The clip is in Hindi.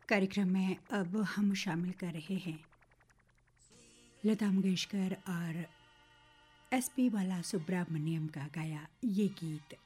कार्यक्रम में अब हम शामिल कर रहे हैं लता मंगेशकर और एसपी बालासुब्रमण्यम का गाया ये गीत।